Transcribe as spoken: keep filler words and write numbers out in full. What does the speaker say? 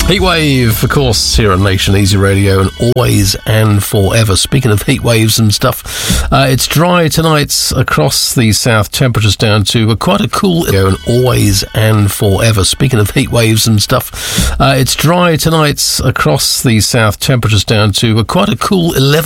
Heatwave, of course, here on Nation Easy Radio, and always and forever. Speaking of heat waves and stuff, uh, it's dry tonight across the south. Temperatures down to uh, quite a cool, and always and forever. Speaking of heat waves and stuff, uh, it's dry tonight across the south. Temperatures down to uh, quite a cool eleven.